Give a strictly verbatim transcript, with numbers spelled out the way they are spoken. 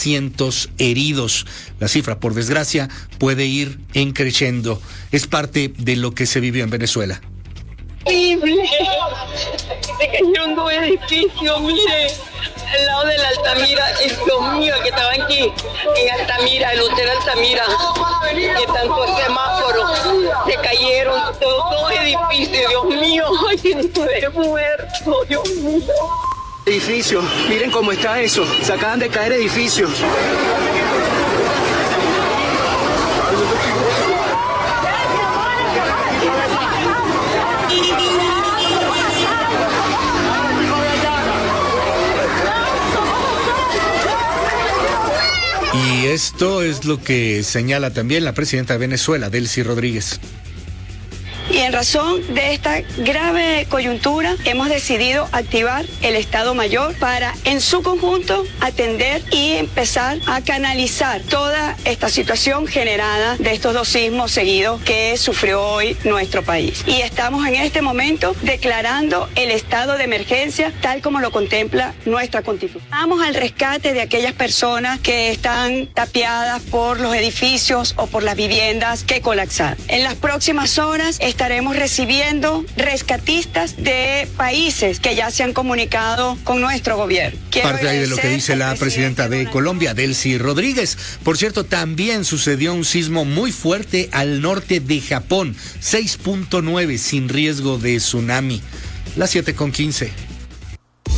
trescientos heridos. La cifra, por desgracia, puede ir en creciendo. Es parte de lo que se vivió en Venezuela. Horrible. Se cayeron dos edificios, mire, al lado de la Altamira, y Dios mío, que estaban aquí, en Altamira, el hotel Altamira, que tanto el semáforo, se cayeron todos dos edificios, Dios mío, ay, que estoy muerto, Dios mío. Edificios, miren cómo está eso, se acaban de caer edificios. Y esto es lo que señala también la presidenta de Venezuela, Delcy Rodríguez. Y en razón de esta grave coyuntura, hemos decidido activar el Estado Mayor para, en su conjunto, atender y empezar a canalizar toda esta situación generada de estos dos sismos seguidos que sufrió hoy nuestro país. Y estamos en este momento declarando el estado de emergencia tal como lo contempla nuestra Constitución. Vamos al rescate de aquellas personas que están tapiadas por los edificios o por las viviendas que colapsaron. En las próximas horas estaremos recibiendo rescatistas de países que ya se han comunicado con nuestro gobierno. Quiero Parte ahí de lo que dice la presidenta de Colombia, Delcy Rodríguez. Por cierto, también sucedió un sismo muy fuerte al norte de Japón, seis punto nueve, sin riesgo de tsunami. Las siete con quince.